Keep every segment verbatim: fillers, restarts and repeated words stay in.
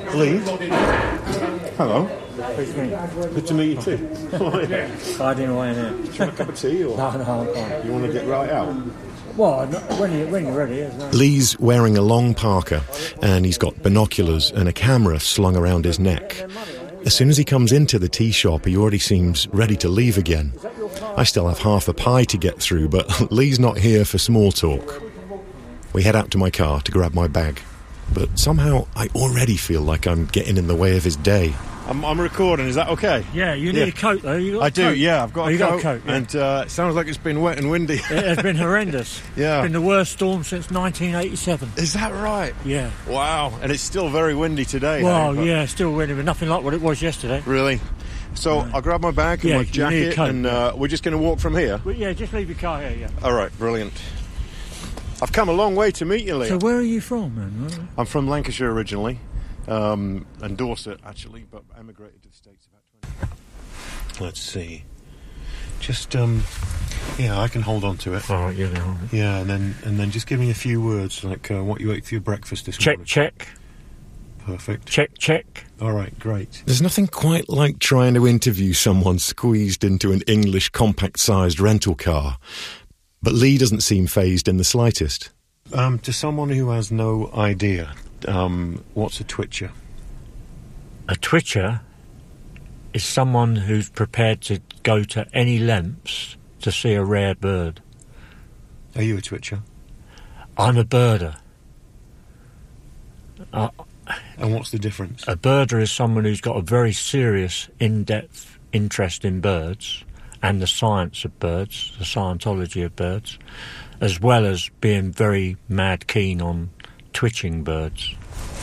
Lee. Hello. Good to meet you too. Hiding away in here. Do you want a cup of tea or? No, no, I'm fine. You want to get right out? Well, no, when, you, when you're ready, yes. No. Lee's wearing a long parka and he's got binoculars and a camera slung around his neck. As soon as he comes into the tea shop, he already seems ready to leave again. I still have half a pie to get through, but Lee's not here for small talk. We head out to my car to grab my bag. But somehow I already feel like I'm getting in the way of his day. I'm, I'm recording, is that okay? Yeah, you need yeah. a coat though. You got I a do, coat? yeah, I've got, oh, a, you coat, got a coat. Yeah. And uh, it sounds like it's been wet and windy. It has been horrendous. Yeah. It's been the worst storm since nineteen eighty-seven. Is that right? Yeah. Wow, and it's still very windy today. Well, though, yeah, still windy, but nothing like what it was yesterday. Really? So Uh, I'll grab my bag and yeah, my you need a jacket coat, and uh, we're just going to walk from here? But yeah, just leave your car here, yeah. All right, brilliant. I've come a long way to meet you, Lee. So where are you from, man? I'm from Lancashire originally, um, and Dorset, actually, but emigrated to the States about twenty. Let's see. Just, um, yeah, I can hold on to it. All right, yeah, all right. Yeah, and then and then just give me a few words, like uh, what you ate for your breakfast this Check, morning. check. Perfect. Check, check. All right, great. There's nothing quite like trying to interview someone squeezed into an English compact-sized rental car. But Lee doesn't seem fazed in the slightest. Um, to someone who has no idea, um, what's a twitcher? A twitcher is someone who's prepared to go to any lengths to see a rare bird. Are you a twitcher? I'm a birder. Uh, And what's the difference? a birder is someone who's got a very serious, in-depth interest in birds and the science of birds, the scientology of birds, as well as being very mad keen on twitching birds.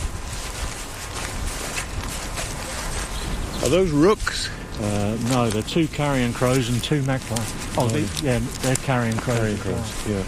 Are those rooks? Uh, no, they're two carrion crows and two magpies. Oh, they, yeah, they're carrion crows. Carrion crows, yeah.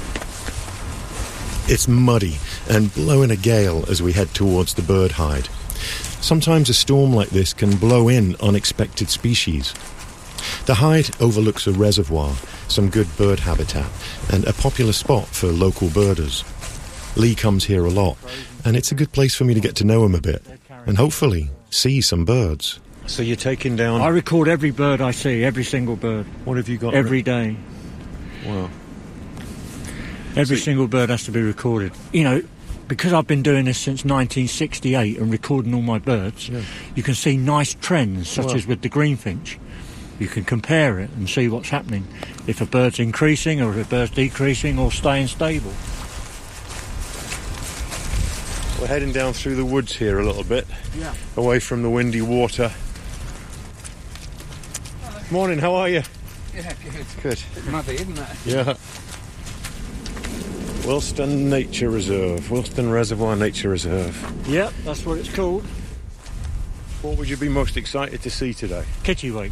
It's muddy and blowing a gale as we head towards the bird hide. Sometimes a storm like this can blow in unexpected species. The hide overlooks a reservoir, some good bird habitat, and a popular spot for local birders. Lee comes here a lot, and it's a good place for me to get to know him a bit, and hopefully see some birds. So you're taking down... I record every bird I see, every single bird, What have you got? every day. Wow. Every So- single bird has to be recorded. You know, because I've been doing this since nineteen sixty-eight and recording all my birds, Yeah. you can see nice trends, such Wow. as with the greenfinch. You can compare it and see what's happening. If a bird's increasing or if a bird's decreasing or staying stable. We're heading down through the woods here a little bit, Yeah. away from the windy water. Morning, how are you? Yeah, good. Good. Bit muddy, isn't it? Yeah. Wilston Nature Reserve, Wilston Reservoir Nature Reserve. Yep, that's what it's called. What would you be most excited to see today? Kittiwake.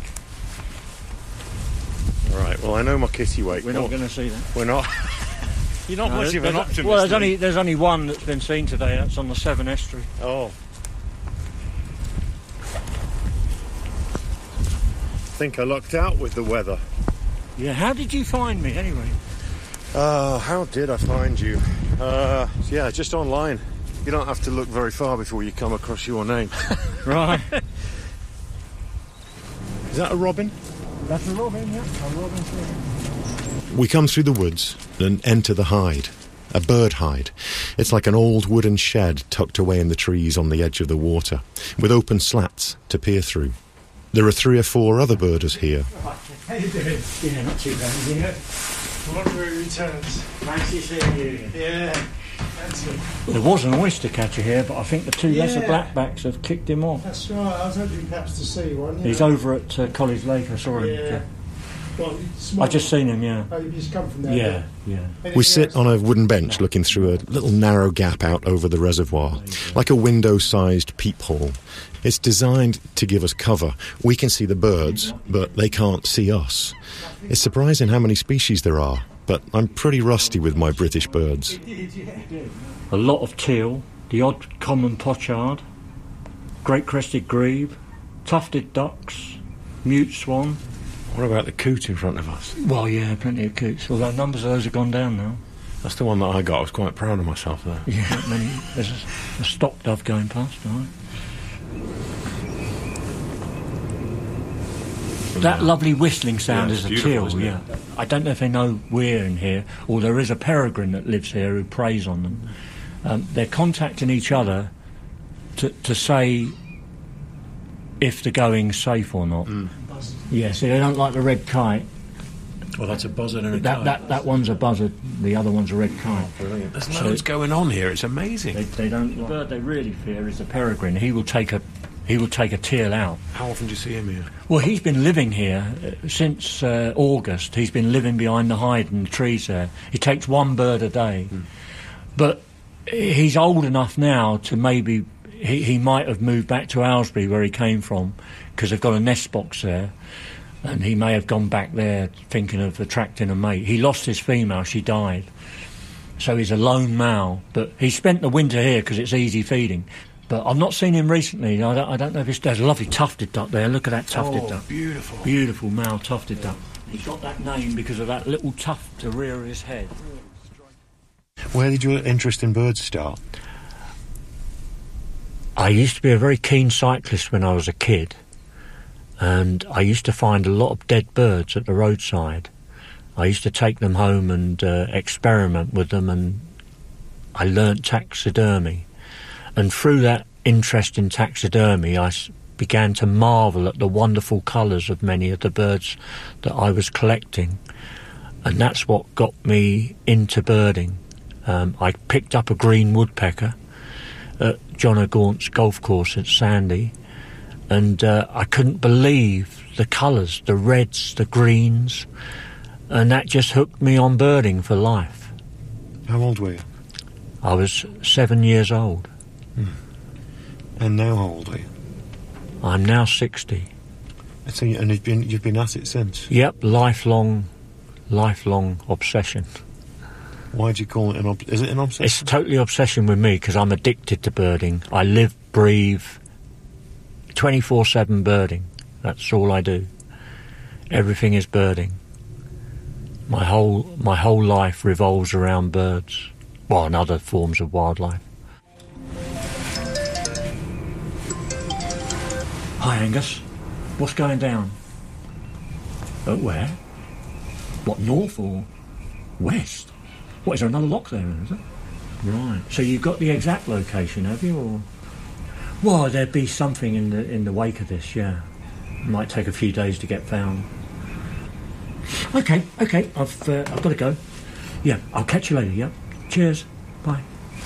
All right, well, I know my kittiwake. We're not What- going to see that. We're not. You're not No, much of there's- an optimist. Well, there's Lee. only there's only one that's been seen today. That's on the Severn Estuary. Oh. I think I lucked out with the weather. Yeah. How did you find me anyway? Uh, how did I find you? Uh, yeah, just online. You don't have to look very far before you come across your name. Right. Is that a robin? That's a robin. Yeah. A robin. Robin. We come through the woods and enter the hide, a bird hide. It's like an old wooden shed tucked away in the trees on the edge of the water, with open slats to peer through. There are three or four other birders here. How you doing? Yeah, not too bad. Yeah. Wandering returns. Fancy seeing you. Yeah, that's it. There was an oyster catcher here, but I think the two lesser Yeah. blackbacks have kicked him off. That's right. I was hoping perhaps to see one. He's know. over at uh, College Lake. I saw him. Yeah. Well, small. I just seen him. Yeah. Oh, you just come from there. Yeah. Yeah. Anything We sit else? on a wooden bench looking through a little narrow gap out over the reservoir, like a window-sized peephole. It's designed to give us cover. We can see the birds, but they can't see us. It's surprising how many species there are, but I'm pretty rusty with my British birds. A lot of teal, the odd common pochard, great crested grebe, tufted ducks, mute swan. What about the coot in front of us? Well, yeah, plenty of coots. Although numbers of those have gone down now. That's the one that I got. I was quite proud of myself there. Yeah, many. There's a, a stock dove going past. Right? from That there. lovely whistling sound Yeah, is a it's beautiful, teal, isn't it? yeah. I don't know if they know we're in here, or there is a peregrine that lives here who preys on them. Um, they're contacting each other to, to say if the going's safe or not. Mm. Yeah, see, they don't like the red kite. Well, that's a buzzard and a That, that, that one's a buzzard, the other one's a red kite. Brilliant. There's So- loads going on here. It's amazing. They, they don't. The bird they really fear is the peregrine. He will take a he will take a teal out. How often do you see him here? Well, he's been living here uh, since uh, August. He's been living behind the hide and the trees there. He takes one bird a day, Mm. but he's old enough now to maybe he, he might have moved back to Aylesbury where he came from because they've got a nest box there. And he may have gone back there thinking of attracting a mate. He lost his female, she died. So he's a lone male. But he spent the winter here because it's easy feeding. But I've not seen him recently. I don't, I don't know if it's... There's a lovely tufted duck there. Look at that tufted oh, duck. beautiful. Beautiful male tufted duck. He got that name because of that little tuft to rear of his head. Where did your interest in birds start? I used to be a very keen cyclist when I was a kid. And I used to find a lot of dead birds at the roadside. I used to take them home and uh, experiment with them, and I learnt taxidermy. And through that interest in taxidermy, I s- began to marvel at the wonderful colours of many of the birds that I was collecting. And that's what got me into birding. Um, I picked up a green woodpecker at John O'Gaunt's golf course at Sandy, and uh, I couldn't believe the colours, the reds, the greens, and that just hooked me on birding for life. How old were you? I was seven years old. And now how old are you? I'm now sixty. I think, and you've been you've been at it since. Yep, lifelong, lifelong obsession. Why do you call it an ob- is it an obsession? It's totally obsession with me because I'm addicted to birding. I live, breathe, twenty-four seven birding. That's all I do. Everything is birding. My whole my whole life revolves around birds. Well, and other forms of wildlife. Hi, Angus. What's going down? Uh, where? What, north or west? What, is there another lock there, is it? Right. So you've got the exact location, have you, or...? Well, there'd be something in the in the wake of this, yeah. It might take a few days to get found. Okay, okay, I've uh, I've got to go. Yeah, I'll catch you later, yeah. Cheers. Bye.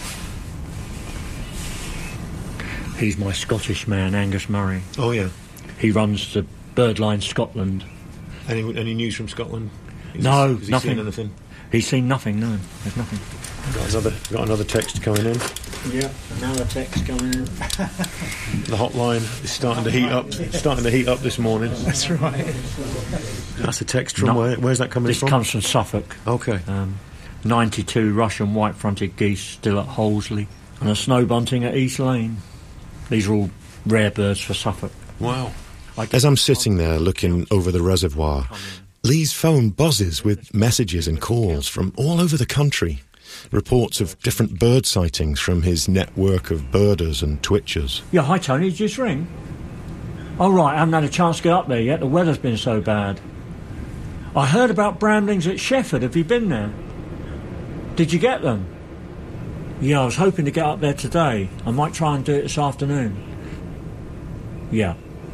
He's my Scottish man, Angus Murray. Oh, yeah. He runs the Birdline Scotland. Any, any news from Scotland? Is No, he, has he nothing. seen anything? He's seen nothing, no. There's nothing. Got another, got another text coming in. Yeah, another text coming in. The hotline is starting to heat up. It's starting to heat up this morning. That's right. That's a text from No. where? Where's that coming This from? comes from Suffolk. Okay. Um, ninety-two Russian white-fronted geese still at Hollesley, and a snow bunting at East Lane. These are all rare birds for Suffolk. Wow. As I'm sitting there looking over the reservoir, Lee's phone buzzes with messages and calls from all over the country. Reports of different bird sightings from his network of birders and twitchers. Yeah, hi Tony, did you just ring? Oh right, I haven't had a chance to get up there yet, the weather's been so bad. I heard about bramblings at Shefford, have you been there? Did you get them? Yeah, I was hoping to get up there today. I might try and do it this afternoon. Yeah.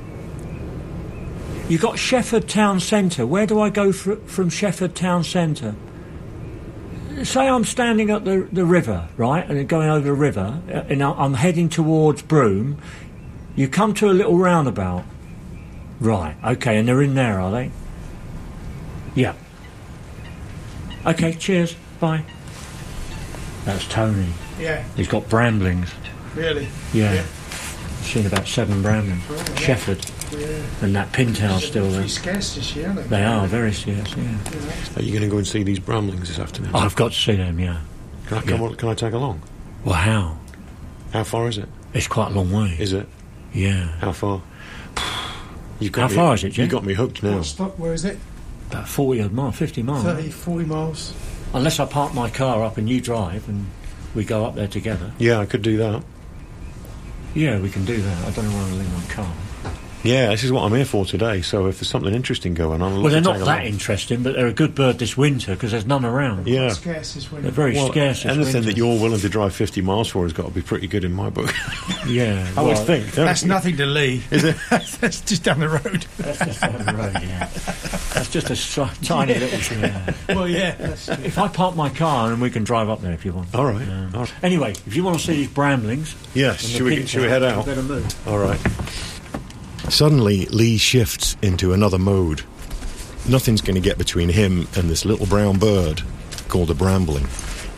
You got Shefford Town Centre. Where do I go fr- from Shefford Town Centre? Say I'm standing at the, the river, right, and going over the river, uh, and I- I'm heading towards Broome. You come to a little roundabout. Right, okay, and they're in there, are they? Yeah. Okay, cheers, bye. That's Tony. Yeah, He's got bramblings. really. Yeah. Yeah. Seen about seven bramblings. Oh, yeah. Shefford. Yeah. And that pintail's still there. Pretty scarce this year, aren't They are very scarce, yeah. Are you going to go and see these bramblings this afternoon? Oh, I've got to see them, yeah. Can I come? yeah. On, can I tag along? Well, how? How far is it? It's quite a long way. Is it? Yeah. How far? You got How me, far is it, You Jim? got me hooked now. What stop, where is it? About forty odd miles, fifty miles. thirty, forty miles. Unless I park my car up and you drive and we go up there together. Yeah, I could do that. Yeah, we can do that. I don't know where I'm leaving my car. Yeah, this is what I'm here for today. So if there's something interesting going on, I'll Well, they're tag not that along. interesting, but they're a good bird this winter because there's none around. Yeah. Scarce is They're winning. very Well, scarce this anything winter. that you're willing to drive fifty miles for has got to be pretty good in my book. Yeah, I well, would think. Don't That's you? nothing to Lee. Is it? That's just down the road. That's just down the road, yeah. That's just a si- tiny little... Yeah. Well, yeah. That's true. If I park my car and we can drive up there if you want. All right. Um, All right. Anyway, if you want to see these bramblings... Yes. and the Should we, pink should we tail, head you out? better move. All right. Suddenly, Lee shifts into another mode. Nothing's going to get between him and this little brown bird called a brambling.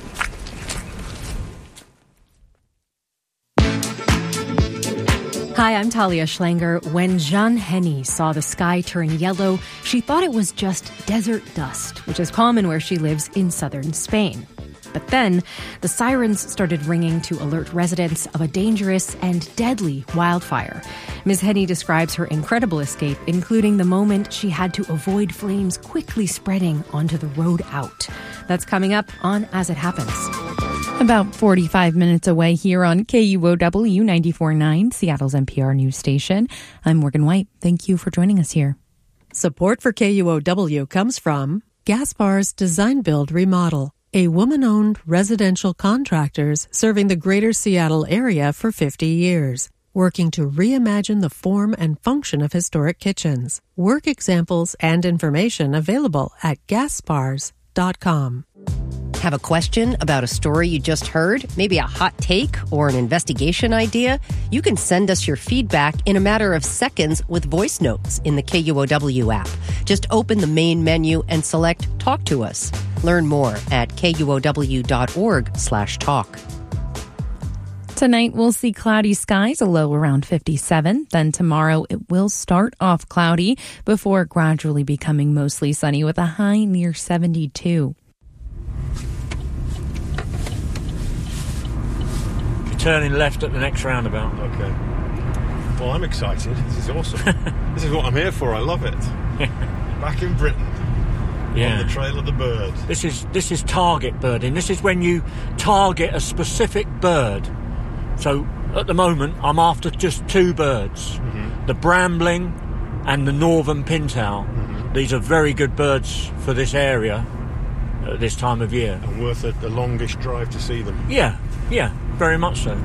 Hi, I'm Talia Schlanger. When Jeanne Henny saw the sky turn yellow, she thought it was just desert dust, which is common where she lives in southern Spain. But then, the sirens started ringing to alert residents of a dangerous and deadly wildfire. Miz Henny describes her incredible escape, including the moment she had to avoid flames quickly spreading onto the road out. That's coming up on As It Happens. About forty-five minutes away here on K U O W ninety-four point nine, Seattle's N P R news station. I'm Morgan White. Thank you for joining us here. Support for K U O W comes from Gaspar's Design Build Remodel, a woman-owned residential contractors serving the greater Seattle area for fifty years, working to reimagine the form and function of historic kitchens. Work examples and information available at gaspars dot com. Have a question about a story you just heard? Maybe a hot take or an investigation idea? You can send us your feedback in a matter of seconds with voice notes in the K U O W app. Just open the main menu and select Talk to Us. Learn more at kuow.org slash talk. Tonight, we'll see cloudy skies, a low around fifty-seven. Then tomorrow, it will start off cloudy before gradually becoming mostly sunny with a high near seventy-two. Turning left at the next roundabout. Okay. Well, I'm excited. This is awesome. This is what I'm here for. I love it. Back in Britain. Yeah. On the trail of the bird. This is this is target birding. This is when you target a specific bird. So at the moment, I'm after just two birds: Mm-hmm. the brambling and the northern pintail. Mm-hmm. These are very good birds for this area at this time of year. And worth a, the longest drive to see them. Yeah, yeah, very much so.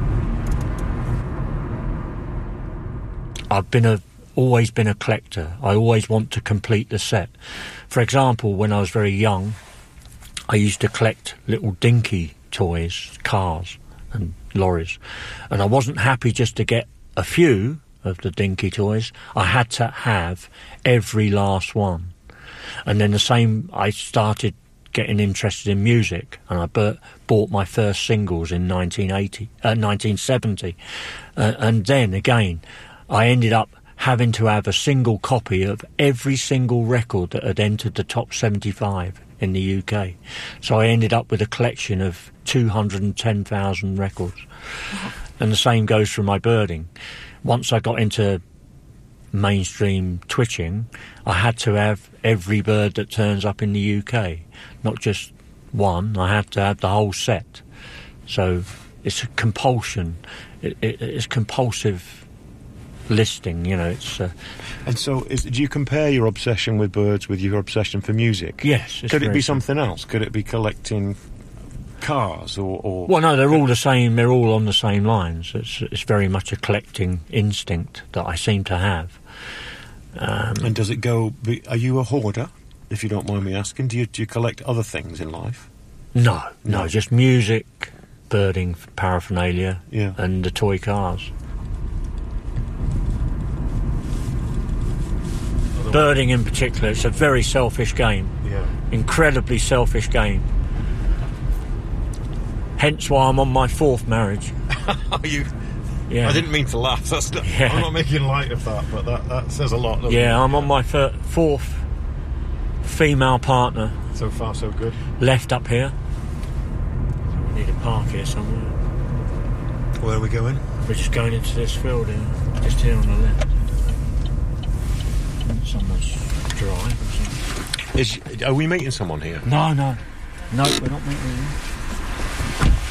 I've been a always been a collector. I always want to complete the set. For example, when I was very young, I used to collect little dinky toys, cars and lorries. And I wasn't happy just to get a few of the dinky toys. I had to have every last one. And then the same, I started getting interested in music, and I b- bought my first singles in nineteen eighty, uh, nineteen seventy. Uh, and then again, I ended up having to have a single copy of every single record that had entered the top seventy-five in the U K. So I ended up with a collection of two hundred ten thousand records. And the same goes for my birding. Once I got into mainstream twitching, I had to have every bird that turns up in the U K, not just one. I had to have the whole set. So it's a compulsion. It, it, it's compulsive listing, you know. It's uh, And so, is, do you compare your obsession with birds with your obsession for music? yes. It's Could it very be simple. something else? Could it be collecting cars or... or Well, no, they're all the same. They're all on the same lines. It's it's very much a collecting instinct that I seem to have. Um, And does it go... Be, are you a hoarder, if you don't mind me asking? Do you, do you collect other things in life? no, no, No. just music, birding paraphernalia, Yeah. and the toy cars. Birding in particular, it's a very selfish game. Yeah. Incredibly selfish game. Hence why I'm on my fourth marriage. Are you... Yeah. I didn't mean to laugh. That's not, Yeah. I'm not making light of that, but that, that says a lot. doesn't Yeah, it? I'm on my fir- fourth female partner. So far, so good. Left up here. We need a park here somewhere. Where are we going? We're just going into this field here. Just here on the left. Someone's drive or something. Is, are we meeting someone here? No, no. No, we're not meeting you.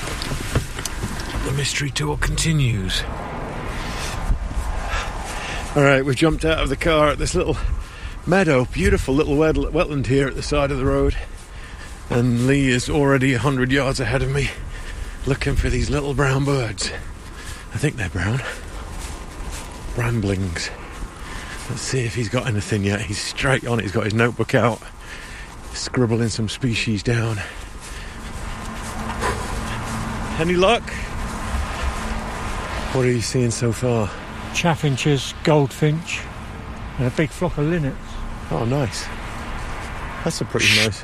The mystery tour continues. All right, we jumped out of the car at this little meadow, beautiful little wet- wetland here at the side of the road, and Lee is already a hundred yards ahead of me, looking for these little brown birds. I think they're brown. Bramblings. Let's see if he's got anything yet. He's straight on it. He's got his notebook out, scribbling some species down. Any luck? What are you seeing so far? Chaffinches, goldfinch, and a big flock of linnets. Oh, nice. That's a pretty nice.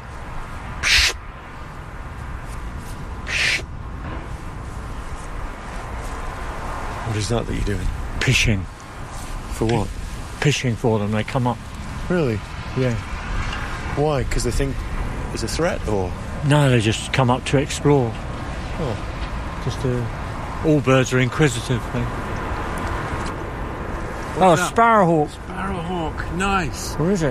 What is that that you're doing? Pishing. For what? Pishing for them. They come up. Really? Yeah. Why? Because they think it's a threat, or? No, they just come up to explore. Oh. Just uh, all birds are inquisitive. They... Oh, a sparrowhawk. Sparrowhawk. Nice. Where is it?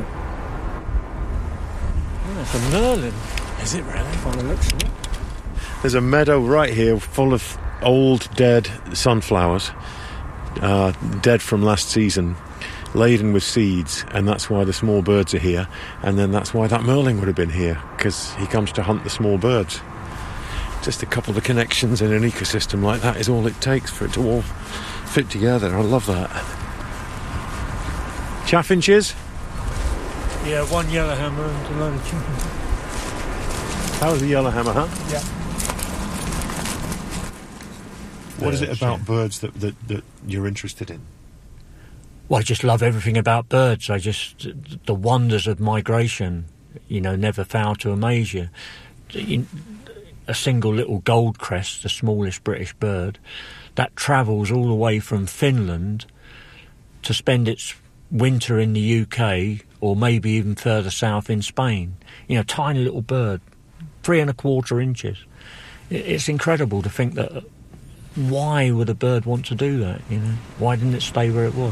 Oh, it's a merlin. Is it really? By the looks of it. There's a meadow right here full of old, dead sunflowers, uh, dead from last season, laden with seeds, and that's why the small birds are here. And then that's why that merlin would have been here, because he comes to hunt the small birds. Just a couple of connections in an ecosystem like that is all it takes for it to all fit together. I love that. Chaffinches? Yeah, one yellowhammer and a load of chaffinches. How's the yellowhammer, huh? Yeah. What is it Birds, about yeah. birds that, that, that you're interested in? Well, I just love everything about birds. I just, the wonders of migration, you know, never fail to amaze you. A single little goldcrest, the smallest British bird, that travels all the way from Finland to spend its winter in the U K, or maybe even further south in Spain. You know, tiny little bird, three and a quarter inches. It's incredible to think that. Why would a bird want to do that, you know? Why didn't it stay where it was?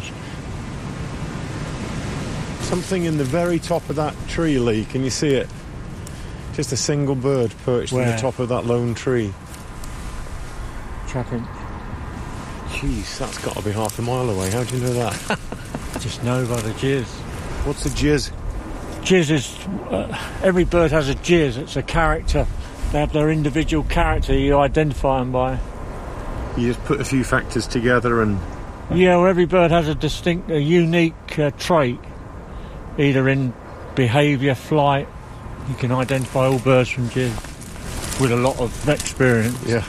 Something in the very top of that tree, Lee. Can you see it? Just a single bird perched Where? on the top of that lone tree. Chaffinch. Jeez, that's got to be half a mile away. How do you know that? Just know by the jizz. What's a jizz? Jizz is... Uh, every bird has a jizz. It's a character. They have their individual character you identify them by. You just put a few factors together and... Yeah, well, every bird has a distinct, a unique uh, trait, either in behaviour, flight. You can identify all birds from jizz with a lot of experience. Yeah.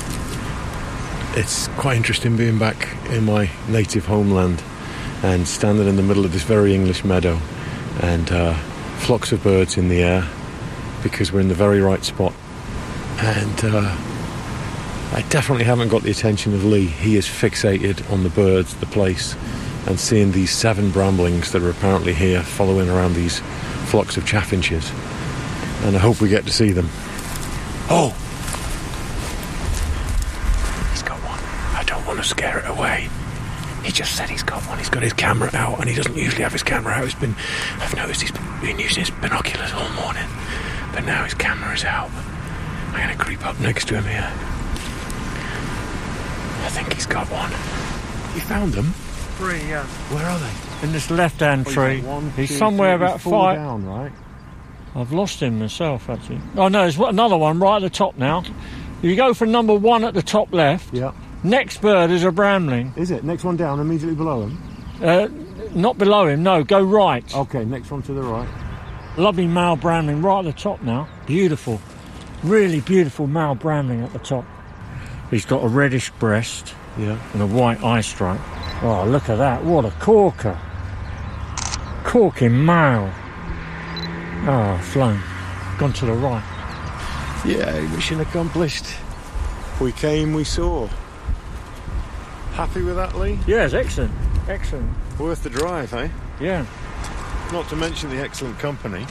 It's quite interesting being back in my native homeland and standing in the middle of this very English meadow and uh, flocks of birds in the air because we're in the very right spot. And... Uh, I definitely haven't got the attention of Lee. He is fixated on the birds, the place, and seeing these seven bramblings that are apparently here following around these flocks of chaffinches. And I hope we get to see them. Oh! He's got one. I don't want to scare it away. He just said he's got one. He's got his camera out, and he doesn't usually have his camera out. He's been, I've noticed he's been using his binoculars all morning, but now his camera is out. I'm going to creep up next to him here. I think he's got one. You found them? Three, yeah. Where are they? In this left-hand Oh, tree. he's got one, he's two, somewhere three, about he's four five. down, right? I've lost him myself, actually. Oh, no, there's another one right at the top now. If you go for number one at the top left, Yeah. next bird is a brambling. Is it? Next one down, immediately below him? Uh, not below him, no, go right. Okay, next one to the right. Lovely male brambling right at the top now. Beautiful. Really beautiful male brambling at the top. He's got a reddish breast. Yeah. And a white eye stripe. Oh, look at that. What a corker. Corking male. Oh, flown. Gone to the right. Yeah, mission accomplished. We came, we saw. Happy with that, Lee? Yes, excellent. Excellent. Worth the drive, eh? Yeah. Not to mention the excellent company.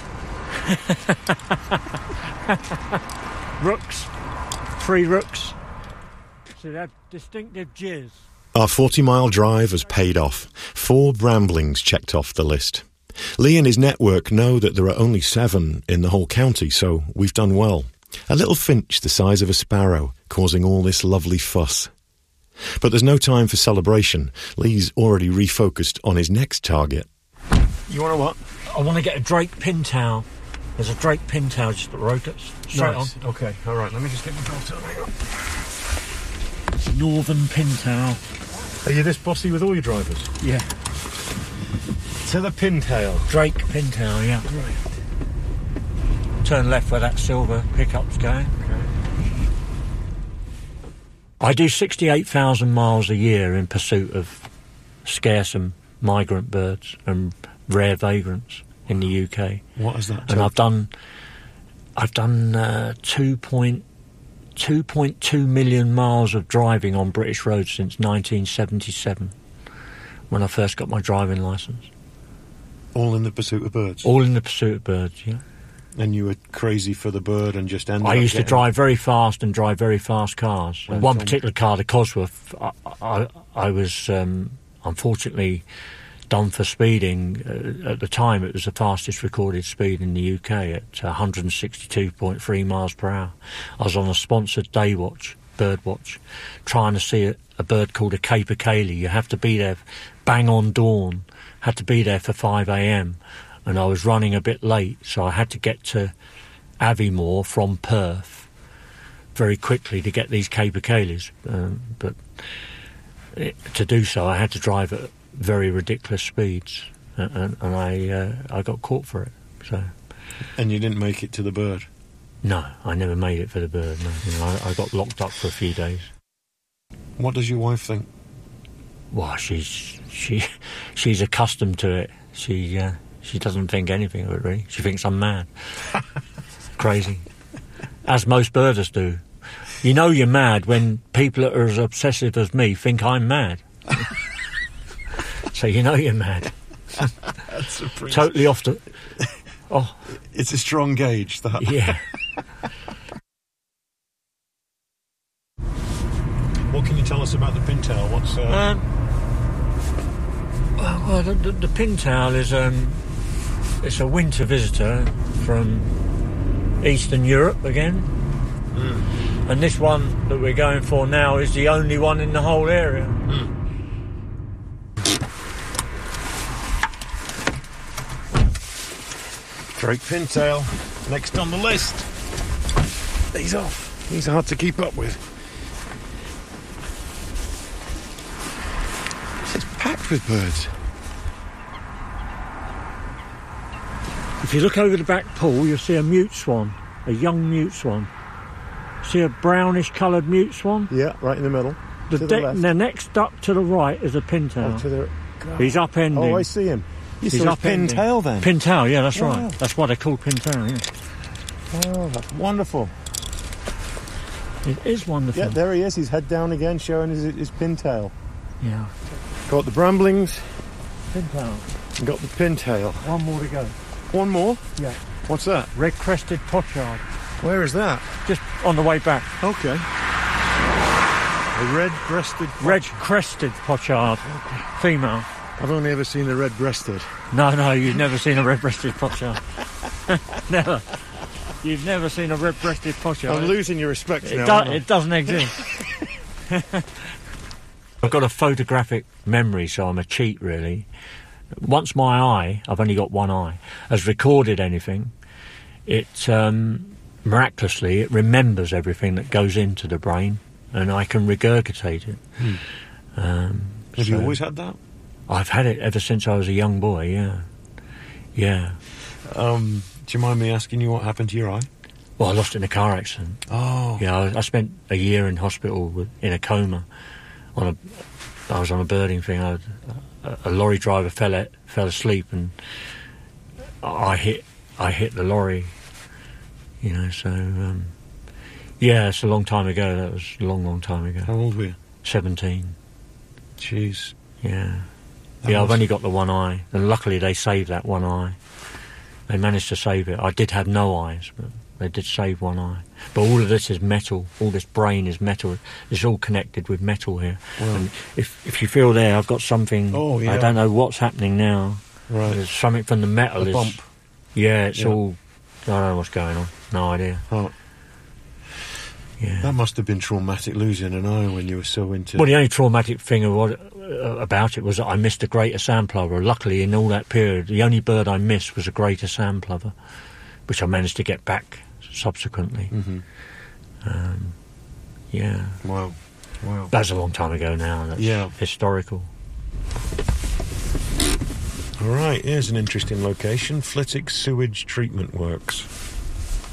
Rooks. Three rooks. So that distinctive jizz. Our forty-mile drive has paid off. Four bramblings checked off the list. Lee and his network know that there are only seven in the whole county, so we've done well. A little finch the size of a sparrow, causing all this lovely fuss. But there's no time for celebration. Lee's already refocused on his next target. You want to what? I want to get a Drake pintail. There's a Drake pintail just at the road. Straight Nice. on. Okay, all right. Let me just get my belt on. Hang on. Northern pintail. Are you this bossy with all your drivers? Yeah. To the pintail. Drake pintail, yeah. Right. Turn left where that silver pickup's going. Okay. I do sixty-eight thousand miles a year in pursuit of scarce and migrant birds and rare vagrants in the U K. What is that? And I've done, I've done uh, two point two million miles of driving on British roads since nineteen seventy-seven, when I first got my driving licence. All in the pursuit of birds? All in the pursuit of birds, yeah. And you were crazy for the bird and just ended I up used to getting... drive very fast and drive very fast cars. Well, One Tom- particular car, the Cosworth, I, I, I was um, unfortunately done for speeding. Uh, at the time, it was the fastest recorded speed in the U K at one hundred sixty-two point three miles per hour. I was on a sponsored day watch, bird watch, trying to see a, a bird called a capercaillie. You have to be there bang on dawn, had to be there for five a.m, and I was running a bit late, so I had to get to Aviemore from Perth very quickly to get these capercaillies. Um, but it, to do so, I had to drive at very ridiculous speeds, and, and, and I uh, I got caught for it. So, And you didn't make it to the bird? no, I never made it for the bird. No, you know, I, I got locked up for a few days. What does your wife think? Well, she's she she's accustomed to it. She uh, she doesn't think anything of it really. She thinks I'm mad, crazy, as most birders do. You know you're mad when people that are as obsessive as me think I'm mad. So you know you're mad. That's a pretty... Totally off the. Oh, It's a strong gauge, that. yeah. What can you tell us about the pintail? What's... Uh... Um, well, well, the, the, the pintail is um, it's a winter visitor from Eastern Europe again, Mm. and this one that we're going for now is the only one in the whole area. Mm. Drake pintail, next on the list. He's off. He's hard to keep up with. It's packed with birds. If you look over the back pool, you'll see a mute swan, a young mute swan. See a brownish coloured mute swan? Yeah, right in the middle. The, to the de- left. the next up to the right is a pintail. Oh, to the... He's upending. Oh, I see him. You He's saw his upending. pintail then? Pintail, yeah, that's Wow. right. That's why they're called pintail, yeah. Oh, that's wonderful. It is wonderful. Yeah, there he is. He's head down again, showing his, his pintail. Yeah. Got the bramblings, Pintail. and got the pintail. One more to go. One more? Yeah. What's that? Red-crested pochard. Where is that? Just on the way back. Okay. A red-breasted... Red-crested pochard. Female. I've only ever seen a red-breasted. No, no, you've never seen a red-breasted pochard. Never. You've never seen a red-breasted pochard. I'm losing your respect It, now. do- aren't I? it doesn't exist. I've got a photographic memory, so I'm a cheat, really. Once my eye, I've only got one eye, has recorded anything, it um, miraculously it remembers everything that goes into the brain, and I can regurgitate it. Hmm. Um, Have you so- always had that? I've had it ever since I was a young boy. Yeah, yeah. Um, do you mind me asking you what happened to your eye? Well, I lost it in a car accident. Oh. Yeah, I, I spent a year in hospital with, in a coma. On a, I was on a birding thing. I, a, a lorry driver fell at, fell asleep, and I hit I hit the lorry. You know, so um, yeah, it's a long time ago. That was a long, long time ago. How old were you? Seventeen. Jeez. Yeah, That yeah. I've was- only got the one eye, and luckily they saved that one eye. They managed to save it. I did have no eyes, but they did save one eye. But all of this is metal. All this brain is metal. It's all connected with metal here. Wow. And if if you feel there, I've got something. Oh, yeah. I don't know what's happening now. Right. There's something from the metal. A is, bump. Yeah, it's Yeah. all. I don't know what's going on. No idea. Oh. Yeah. That must have been traumatic losing an eye when you were so into... Well, the only traumatic thing of what, uh, about it was that I missed a greater sandplover. Luckily, in all that period, the only bird I missed was a greater sandplover, which I managed to get back subsequently. Mm-hmm. Um, yeah. Wow. Wow. That's a long time ago now. That's yeah. historical. All right, here's an interesting location. Flitwick Sewage Treatment Works.